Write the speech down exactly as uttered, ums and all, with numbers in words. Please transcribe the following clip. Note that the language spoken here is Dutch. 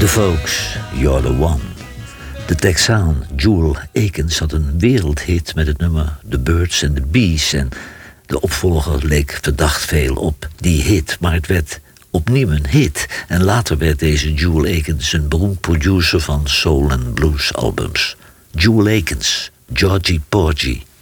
The Folks, You're the One. De Texaan Jewel Akins had een wereldhit met het nummer The Birds and the Bees. En de opvolger leek verdacht veel op die hit, maar het werd opnieuw een hit. En later werd deze Jewel Akins een beroemd producer van soul- en blues albums. Jewel Akins, Georgie Porgy.